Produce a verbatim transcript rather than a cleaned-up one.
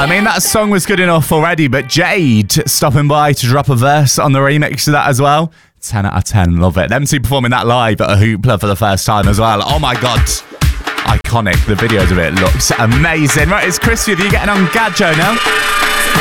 I mean, that song was good enough already, but Jade stopping by to drop a verse on the remix to that as well. ten out of ten, love it. Them two performing that live at a Hoopla for the first time as well. Oh my God. Iconic. The videos of it looks amazing. Right, it's Chris with you getting on Gadjo now.